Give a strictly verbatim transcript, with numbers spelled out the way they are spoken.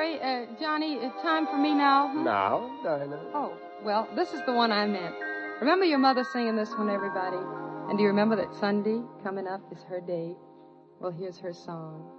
sorry, uh, Johnny, uh, time for me now? Hmm? Now, Dinah. Oh, well, this is the one I meant. Remember your mother singing this one, everybody? And do you remember that Sunday coming up is her day? Well, here's her song.